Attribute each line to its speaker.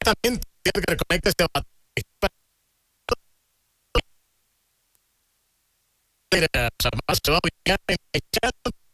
Speaker 1: Exactamente, Edgar, conecta este se va a ubicar en el chat.